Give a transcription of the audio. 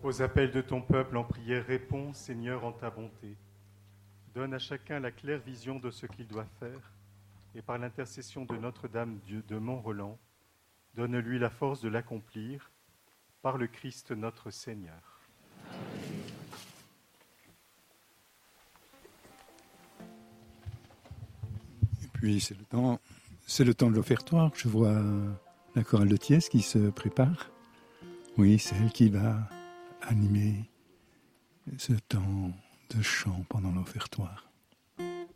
Aux appels de ton peuple en prière, réponds, Seigneur, en ta bonté. Donne à chacun la claire vision de ce qu'il doit faire, et par l'intercession de Notre-Dame de Mont-Roland, donne-lui la force de l'accomplir, par le Christ notre Seigneur. Et puis c'est le temps de l'offertoire. Je vois la chorale de Thiès qui se prépare. Oui, c'est elle qui va animer ce temps de chant pendant l'offertoire.